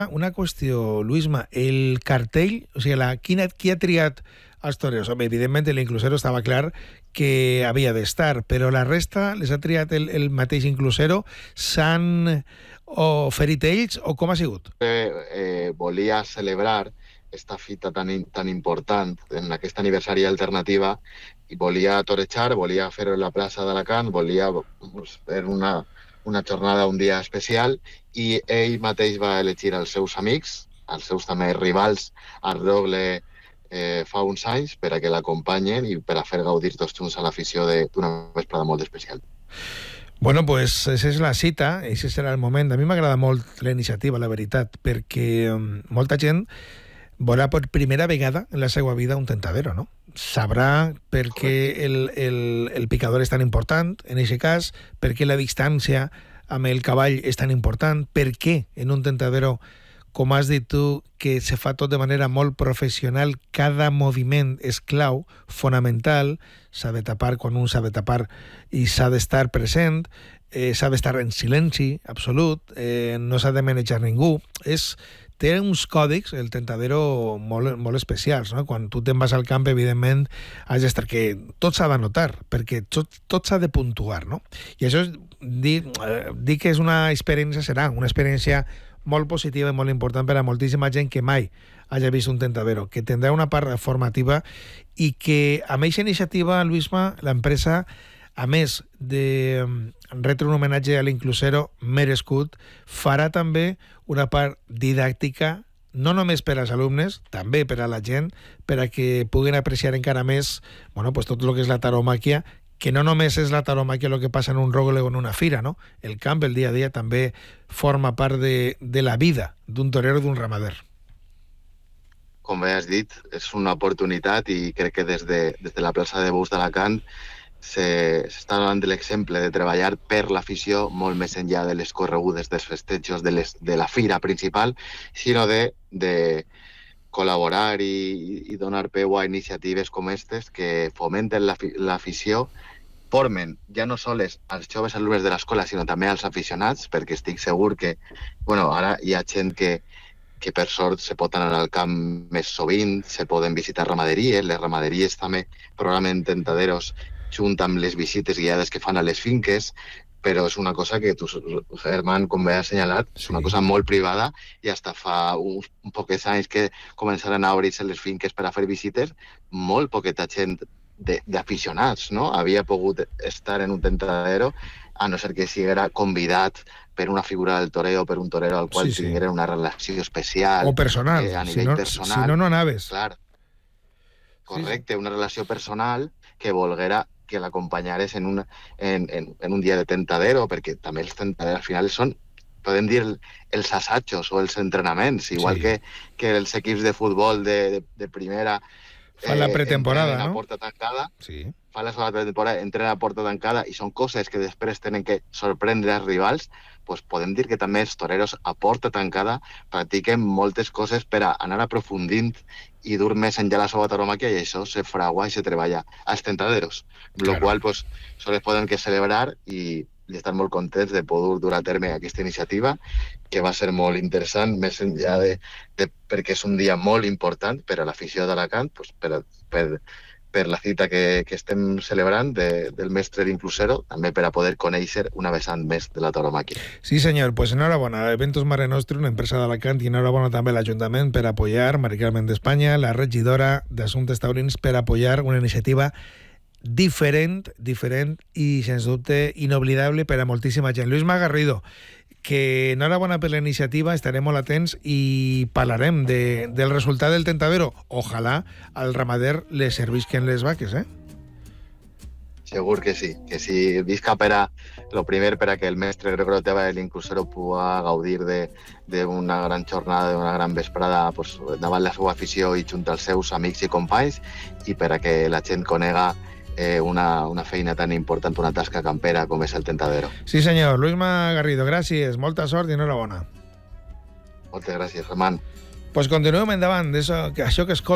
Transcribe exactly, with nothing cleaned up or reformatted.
Una qüestió, Luisma, el cartell, o sigui, la, quina, qui ha triat els toreros? Home, evidentment l'Inclusero estava clar que havia d'estar, però la resta les ha triat el, el mateix Inclusero? S'han oferit ells o com ha sigut? Eh, eh, volia celebrar esta fita tan, tan important en aquest aniversari alternativa i volia torejar, volia fer-ho en la plaça d'Alacant, volia pues, fer una, una jornada, un dia especial, i ell mateix va elegir els seus amics, els seus també rivals al doble eh, fa uns anys, per a que l'acompanyen i per a fer gaudir tots junts a l'afició d'una vesprada molt especial. Bueno, pues esa és la cita, ese serà el moment. A mi m'agrada molt la iniciativa, la veritat, perquè molta gent veurà per primera vegada en la seva vida un tentadero, no? Sabrà per què el, el, el picador és tan important, en aquest cas, per què la distància amb el cavall és tan important, per què en un tentadero, com has dit tu, que se fa tot de manera molt professional, cada moviment és clau, fonamental, s'ha de tapar quan un s'ha de tapar i s'ha d'estar present, eh, s'ha d'estar en silenci absolut, eh, no s'ha de manejar ningú, és... té uns còdics, el tentadero, molt, molt especials, no? Quan tu te'n vas al camp, evidentment, has d'estar que tot s'ha de notar, perquè tot, tot s'ha de puntuar, no? I això és dir, eh, dir que és una experiència, serà una experiència molt positiva i molt important per a moltíssima gent que mai hagi vist un tentadero, que tindrà una part formativa i que amb aquesta iniciativa, Luisma, l'empresa, a més de retre un homenatge a l'Inclusero merescut, farà també una part didàctica, no només per als alumnes, també per a la gent, per a que puguin apreciar encara més, bueno, pues tot el que és la taromàquia, que no només és la taromàquia el que passa en un rogle o en una fira, no? El camp, el dia a dia, també forma part de, de la vida d'un torero o d'un ramader. Com bé has dit, és una oportunitat i crec que des de, des de la plaça de Bous d'Alacant s'està donant l'exemple de treballar per l'afició molt més enllà de les corregudes, dels festejos, de, les, de la fira principal, sinó de, de col·laborar i, i donar peu a iniciatives com aquestes que fomenten l'afició, formen ja no sols als joves alumnes de l'escola, sinó també als aficionats, perquè estic segur que bueno, ara hi ha gent que, que per sort se pot anar al camp més sovint, se poden visitar ramaderies, les ramaderies també programen tentaderos junt amb les visites guiades que fan a les finques, però és una cosa que tu, Germán, com bé has assenyalat, és una cosa molt privada i fins fa uns, uns poquets anys que començaran a obrir-se les finques per a fer visites, molt poqueta gent d'aficionats, no? Havia pogut estar en un tentadero, a no ser que siguera convidat per una figura del toreo, per un torero al qual sí, sí. tingueren una relació especial. O personal, eh, a nivell si no, personal. Si no, no anaves. Clar. Correcte, sí, sí. Una relació personal que volguera que l'acompanyares en, un, en, en, en un dia de tentadero, perquè també els tentaderos al final són, podem dir, els assajos o els entrenaments, igual sí. que, que els equips de futbol de, de, de primera fan la pretemporada, no? A porta tancada, sí. fan la seva pretemporada, entrenen a porta tancada i són coses que després tenen que sorprendre els rivals, doncs podem dir que també els toreros a porta tancada practiquen moltes coses per a anar aprofundint i dur més enllà la seva taromàquia, i això se fragua i se treballa als tentaderos, amb la qual cosa sols poden que celebrar i, i estar molt contents de poder dur a terme aquesta iniciativa, que va ser molt interessant, més enllà de, de perquè és un dia molt important per a l'afició d'Alacant, doncs per, per, per la cita que, que estem celebrant de, del mestre d'Inclusero, també per a poder conèixer una vessant més de la tauromàquia. Sí, senyor, pues enhorabona a Eventos Mare Nostrum, una empresa d'Alacant, i enhorabona també a l'Ajuntament per apoyar, Mari Carmen d'Espanya, la regidora d'Assumptes Taurins, per apoyar una iniciativa diferent, diferent i, sens dubte, inoblidable per a moltíssima gent. Luisma Garrido, que enhorabona per la iniciativa, estarem molt atents i parlarem de, del resultat del tentadero. Ojalà al ramader les servisquen les vaques, eh? Segur que sí, que sí. Visca per a, lo primer, per a que el mestre Gregorio Teva de l'Inclusero pugui gaudir d'una gran jornada, d'una gran vesprada pues, davant la seva afició i junt als seus amics i companys, i per a que la gent conega Eh, una, una feina tan important, una tasca campera com és el tentadero. Sí, senyor. Luisma Garrido, gràcies, molta sort i enhorabona. Moltes gràcies, Germán. Pues continuem endavant, això, això que escolta